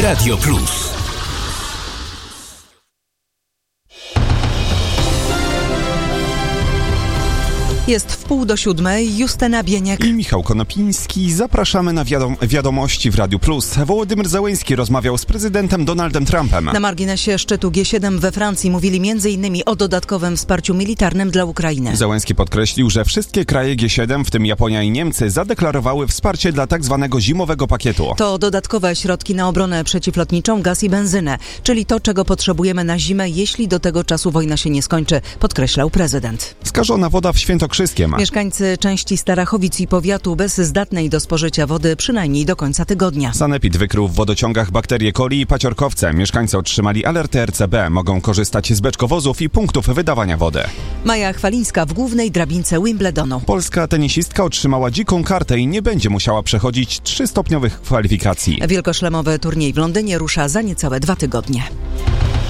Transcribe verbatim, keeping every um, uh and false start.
Radio Plus. Jest w pół do siódmej, Justyna Bieniek i Michał Konopiński. Zapraszamy na wiadom- wiadomości w Radiu Plus. Wołodymyr Zełenski rozmawiał z prezydentem Donaldem Trumpem. Na marginesie szczytu G siedem we Francji mówili m in o dodatkowym wsparciu militarnym dla Ukrainy. Zełenski podkreślił, że wszystkie kraje G siedem, w tym Japonia i Niemcy, zadeklarowały wsparcie dla tak zwanego zimowego pakietu. To dodatkowe środki na obronę przeciwlotniczą, gaz i benzynę, czyli to, czego potrzebujemy na zimę, jeśli do tego czasu wojna się nie skończy, podkreślał prezydent. Skażona woda w Świętokrzyskiem. Mieszkańcy części Starachowic i powiatu bez zdatnej do spożycia wody przynajmniej do końca tygodnia. Sanepid wykrył w wodociągach bakterie coli i paciorkowce. Mieszkańcy otrzymali alerty R C B. Mogą korzystać z beczkowozów i punktów wydawania wody. Maja Chwalińska w głównej drabince Wimbledonu. Polska tenisistka otrzymała dziką kartę i nie będzie musiała przechodzić trzystopniowych kwalifikacji. Wielkoszlemowy turniej w Londynie rusza za niecałe dwa tygodnie.